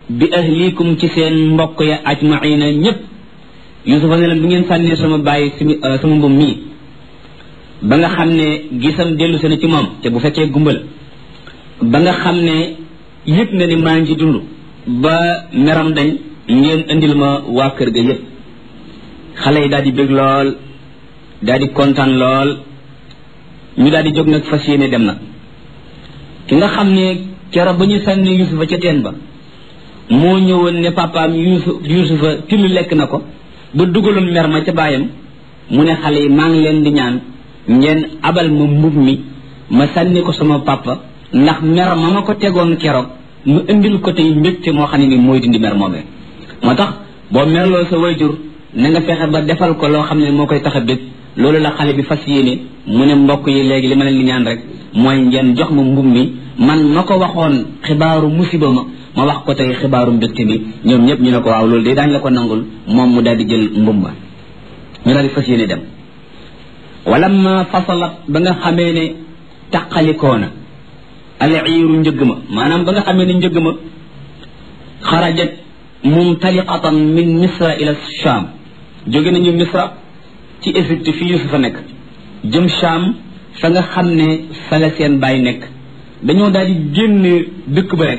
bi ahlikum ci seen mbokk ya ajmaina ñëpp yusufa ne leen bu ngeen sànnee sama bàyyi sama mbum mii ba nga xam ne gisam dellu seen ci moom te bu fekkee gumbal ba nga xam ne yëg na ni maa ngi ci dund ba meram dañ ngeen indil ma waa kër ga yëpp xale yi daal di bég lool daal di kontaan lool ñu daal di jóg nag fas yéene dem nag ki nga xam ne keroog ba ñu sànni yusufa ca teen ba moo ñëwoon ne papaam yusufa till lekk na ko ba dugaloon mer ma ca baayam mu ne xale yi maa ngi leen di ñaan ngeen abal ma mbub mi ma sànni ko sama papa ndax mer ma ko tegoon keroog mu indil ko tey mbégte moo xam ne ni mooy dindi mer moomee moo tax boo merloo sa wayjur na nga fexe ba defal ko loo xam ne moo koy tax a bég loolu la xale bi fas yéene mu ne mbokk yi léegi li ma leen di ñaan rek mooy ngeen jox ma mbub mi man ma ko waxoon xibaaru musiba ma wax ko tey xibaaru mbégte mi ñoom ñëpp ñu ne ko waaw loolu de daañu la ko nangul moom mu daal di jël mbub ma ñu daal di fas yéene dem walamma fasalat ba nga xamee ne taqalikoona al iiru njëgg ma maanaam ba nga xamee ne njëgg ma xarajat mumtaliqatan min misra ila sham jóge nañu misra ci Égypte fi Yusufa nekk jëm Sham fa nga xam ne fa la seen baay nekk dañoo daal di génn dëkk ba rek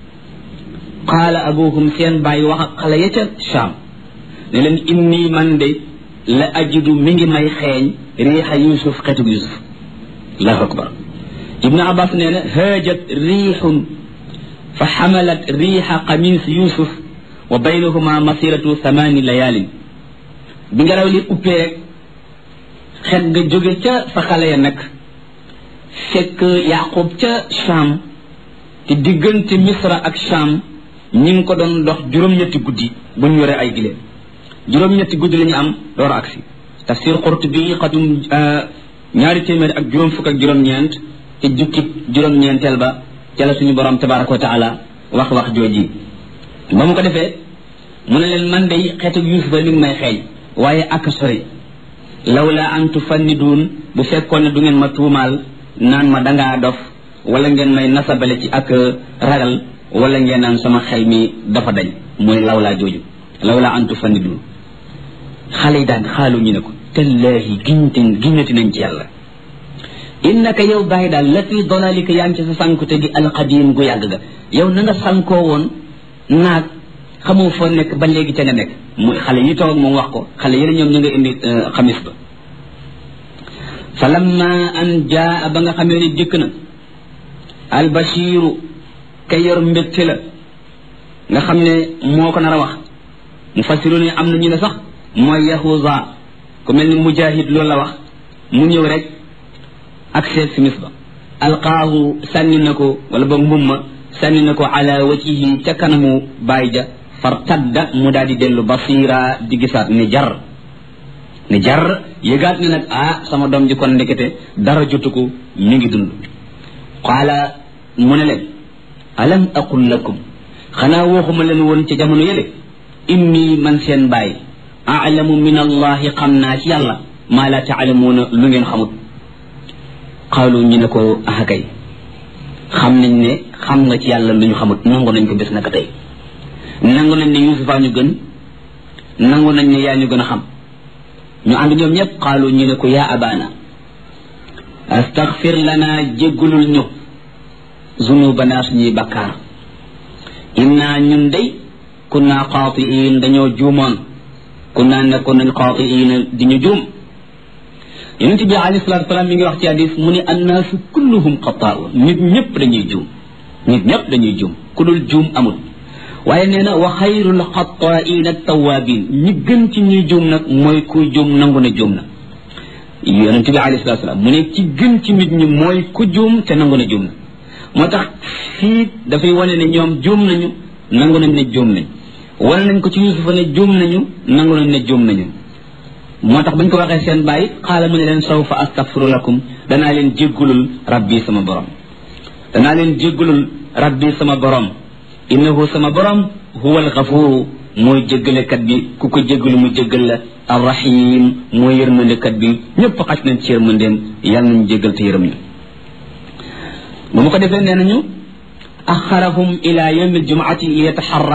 qaala abuhum seen baay wax ak xale ya ca Sham ne leen inni man de la ajidu mi ngi may xeeñ riixa Yusuf xetug Yusuf allahu akbar ibnu abbas nee na haajat riixun fa xamalat riixa qamis Yusuf wa baynahuma masiratu 8 layaalin bi ngelaw li uppee rek xet nga jóge ca fa xale ya nag fekk yaqub ca Sham te diggante misra ak Sham ñi ngi ko doon dox juróom-ñetti guddi bu ñu yore ay gileem juróom-ñetti guddi la ñu am door aksi tafsir Qurtubi xatum 200 ak juróom fukk ak juróom-ñeent te jukki juróom-ñeenteel ba ca la suñu borom tabaraka wa taala wax jooji ba mu ko defee mu ne leen man day xeetu Yusufa mi ngi may xeeñ waaye ak sori lawla an tufanniduun bu fekkoon ne du ngeen ma tuumaal naan ma dangaa dof wala ngeen may nasabale ci ak ragal wala ngeen naan sama xel mi dafa dañ mooy lawlaa jooju lawla an tufanniduun xale yi daan xaalu ñu ne ko tallaahi giñati nañ ci yàlla innaka yow bàyyi daal la fi dalalika yaa ngi ci sa sànkute gi alqadim gu yàgg ga yow na nga sànkoo woon naag xamoo foo nekk ba léegi ca nga nekk muy xale yi toog moom wax ko xale yéen ñoom ñu nga indi xamis ba fa lamma an jaa ba nga xamee ne dikk na albashiru ka yor mbégte la nga xam ne moo ko nar a wax mu fasiru ne am na ñu ne sax mooy yahuza ku mel ni mujahid loolu la wax mu ñëw rek ak seet simis ba alqaahu sànni na ko wala boog mbumma sànni na ko ala wajhihi ca kanamu baay ja fartadda mu daal di dellu basira di gisaat ni jar yëgaat ne nag sama doom ji kon ndekete dara jotu ko mi ngi dund qaala mu ne leen alam aqul lakum xanaa waxuma leen woon ca jamono yële inni man seen baay a'lamu min allahi xam naa ci yàlla maa la ta'lamuuna lu ngeen xamut qaalu ñu ne ko kay xam nañ ne xam nga ci yàlla lu ñu xamut nangu nañ ko bés naka tey nangu nañ ne Yusufa ñu gën nangu nañ ne yaa ñu gën a xam ñu ànd ñoom ñëpp qaalu ñu ne ko yaa abana astaghfir lana jéggulul ñu zunubana suñuy bakkaar inna ñun day kunna xaatiin dañoo juumoon kunna nekkoon nañ xaatiin di ñu juum yonent bi alayhi salaatu wasalaam mi ngi wax ci hadis mu ne annaasu kulluhum xataa'un nit ñëpp dañuy juum ku dul juum amul waaye nee na wa xayrul xataa'iina tawaabiin ñi gën ci ñuy juum nag mooy kuy juum nangu na juum na yonent bi alayhi salaatu wasalaam mu ne ci gën ci nit ñi mooy ku juum te nangu na juum na moo tax fii dafay wane ne ñoom juum nañu nangu nañ ne juum nañ wane nañ ko ci Yusufa ne juum nañu nangu nañ ne juum nañu moo tax bañ ko waxee seen bàyyi xaala mu ne leen sawfa astaghfiru lakum danaa leen jéggulul rabbi sama borom innahu sama borom huwa alxafuru mooy jéggalekat bi ku ko jéggalu mu jéggal la arrahim mooy yërmandekat bi ñëpp xaj nañ ci yërmandeem yàlla nañu jéggal te yërëm ñu bu mu ko defee nee nañu axarahum ila yawmi aljumaati li yataxarra